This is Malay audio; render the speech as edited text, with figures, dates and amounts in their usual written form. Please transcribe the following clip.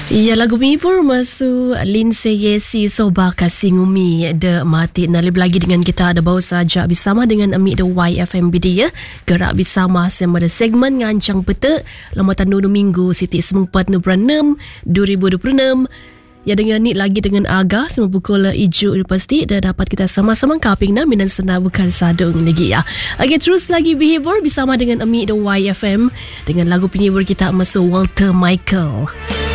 Ya, lagu menghibur masuk Lindsay Yesi Soba Kasingumi de mati nalib lagi dengan kita ada baru saja bersama dengan Amik the YFMBD ya. Gerak bersama sama ada segmen ngancang peta lamatan 2 minggu Siti 4 November 2026. Ya, dengan ni lagi dengan Aga semua pukul hijau pasti dah dapat kita sama-sama kaping na minan senang bukan sadung lagi ya. Okey, terus lagi berhibur bersama dengan Amik the YFM dengan lagu penghibur kita masuk Walter Michael.